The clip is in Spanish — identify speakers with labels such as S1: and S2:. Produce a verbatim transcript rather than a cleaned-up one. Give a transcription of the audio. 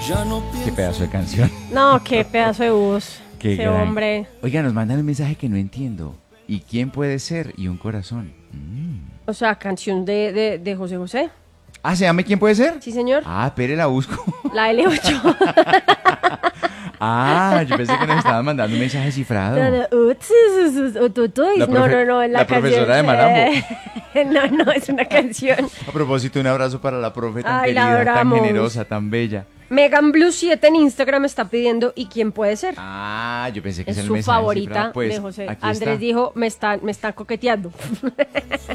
S1: Qué pedazo de canción.
S2: No, qué pedazo de voz.
S1: Qué
S2: Ese
S1: gran-
S2: hombre.
S1: Oiga, nos mandan un mensaje que no entiendo. ¿Y quién puede ser? Y un corazón. Mm.
S2: O sea, canción de, de, de José José.
S1: Ah, ¿se llama quién puede ser?
S2: Sí, señor.
S1: Ah, espere, la busco.
S2: La L ocho.
S1: Ah, yo pensé que nos estaban mandando un mensaje cifrado.
S2: No, no, uts, uts, uts, uts, uts, uts.
S1: La
S2: no,
S1: profe-
S2: no, no, la,
S1: la
S2: canción.
S1: profesora de Marambo.
S2: No, no, es una canción.
S1: A propósito, un abrazo para la profe tan
S2: Ay, la
S1: querida, tan
S2: adoramos.
S1: generosa, tan bella.
S2: Megan Blue siete en Instagram está pidiendo ¿y quién puede ser?
S1: Ah, yo pensé que
S2: Es
S1: es el
S2: su
S1: mensaje
S2: favorita
S1: cifrado. Pues,
S2: de José.
S1: aquí
S2: Andrés
S1: está.
S2: dijo, me están, me están coqueteando.